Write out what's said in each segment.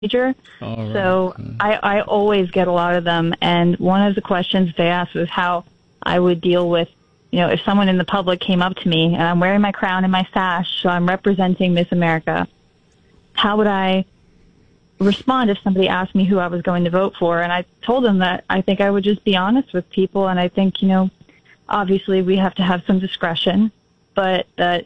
major. All right. So I always get a lot of them. And one of the questions they asked was how I would deal with, if someone in the public came up to me and I'm wearing my crown and my sash, so I'm representing Miss America, how would I respond if somebody asked me who I was going to vote for? And I told them that I think I would just be honest with people. And I think, obviously we have to have some discretion, but that,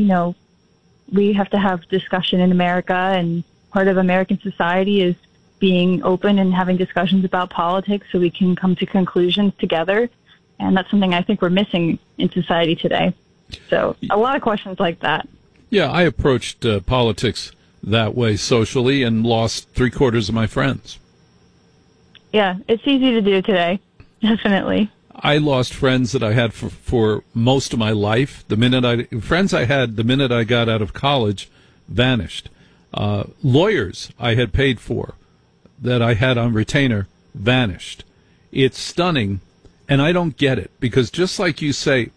we have to have discussion in America, and part of American society is being open and having discussions about politics so we can come to conclusions together. And that's something I think we're missing in society today. So a lot of questions like that. Yeah, I approached politics that way socially and lost 3/4 of my friends. Yeah, it's easy to do today. Definitely. I lost friends that I had for most of my life. Friends I had the minute I got out of college vanished. Lawyers I had paid for that I had on retainer vanished. It's stunning, and I don't get it, because just like you say,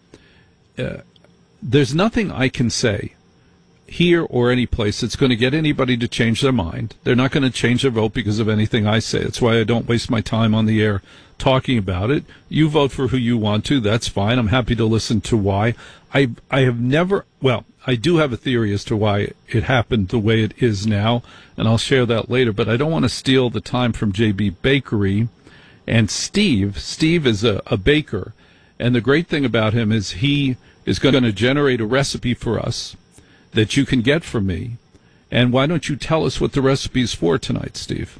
there's nothing I can say here or any place that's going to get anybody to change their mind. They're not going to change their vote because of anything I say. That's why I don't waste my time on the air talking about it. You vote for who you want to. That's fine. I'm happy to listen to why. I have never, well, I do have a theory as to why it happened the way it is now, and I'll share that later, but I don't want to steal the time from JB Bakery. And Steve is a baker, and the great thing about him is he is going to generate a recipe for us that you can get from me. And why don't you tell us what the recipe is for tonight, Steve?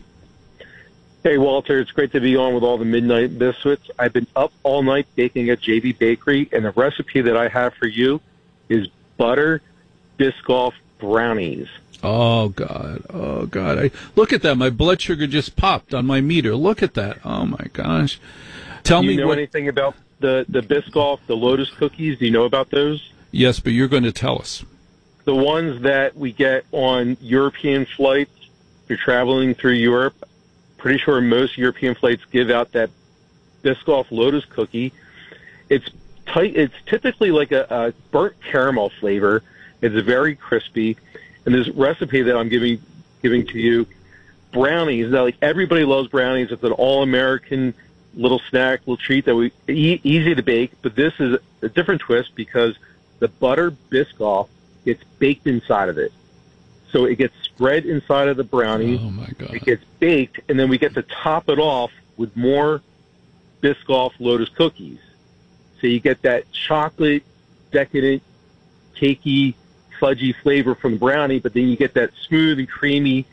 Hey, Walter, it's great to be on with all the midnight biscuits. I've been up all night baking at JB Bakery, and the recipe that I have for you is butter Biscoff brownies. Oh, God. Oh, God. Look at that. My blood sugar just popped on my meter. Look at that. Oh, my gosh. Tell me, do you know anything about the Biscoff, the Lotus cookies? Do you know about those? Yes, but you're going to tell us. The ones that we get on European flights, if you're traveling through Europe, pretty sure most European flights give out that Biscoff Lotus cookie. It's tight. It's typically like a burnt caramel flavor. It's very crispy. And this recipe that I'm giving to you, brownies. Now, like, everybody loves brownies. It's an all-American little snack, little treat that easy to bake. But this is a different twist because the butter Biscoff gets baked inside of it. So it gets spread inside of the brownie. Oh, my God. It gets baked, and then we get to top it off with more Biscoff Lotus cookies. So you get that chocolate, decadent, cakey, fudgy flavor from the brownie, but then you get that smooth and creamy,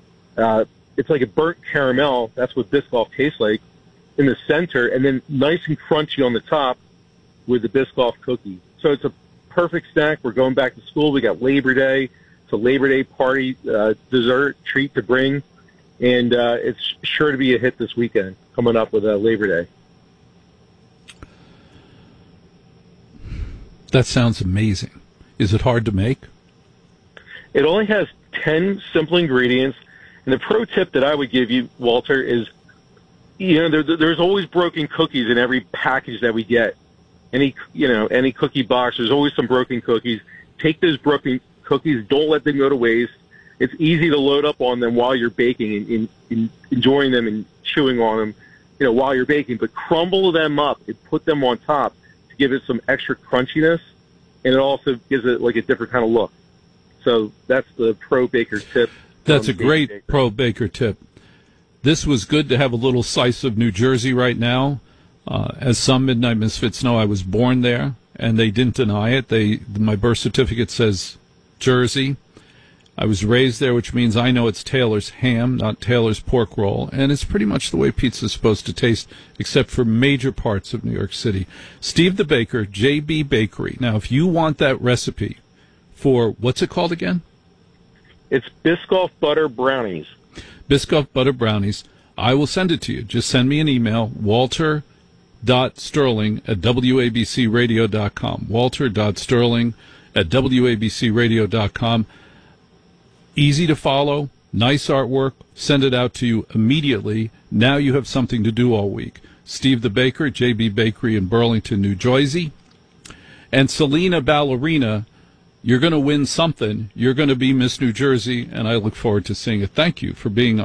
it's like a burnt caramel. That's what Biscoff tastes like in the center, and then nice and crunchy on the top with the Biscoff cookie. So it's a perfect snack. We're going back to school. We got Labor Day. It's a Labor Day party dessert treat to bring, and it's sure to be a hit this weekend coming up with Labor Day. That sounds amazing. Is it hard to make? It only has 10 simple ingredients, and the pro tip that I would give you, Walter, is there's always broken cookies in every package that we get. Any cookie box, there's always some broken cookies. Take those broken cookies, don't let them go to waste. It's easy to load up on them while you're baking and enjoying them and chewing on them, while you're baking. But crumble them up and put them on top to give it some extra crunchiness, and it also gives it like a different kind of look. So that's the pro baker tip. That's a great pro baker tip. This was good to have a little slice of New Jersey right now. As some Midnight Misfits know, I was born there, and they didn't deny it. My birth certificate says Jersey. I was raised there, which means I know it's Taylor's ham, not Taylor's pork roll, and it's pretty much the way pizza's supposed to taste, except for major parts of New York City. Steve the Baker, JB Bakery. Now, if you want that recipe for, what's it called again? It's Biscoff Butter Brownies. Biscoff Butter Brownies. I will send it to you. Just send me an email, walter.sterling@wabcradio.com. walter.sterling@wabcradio.com. Easy to follow, nice artwork. Send it out to you immediately. Now you have something to do all week. Steve the Baker, JB Bakery in Burlington, New Jersey. And Selena Ballerina, You're going to win something. You're going to be Miss New Jersey, and I look forward to seeing it. Thank you for being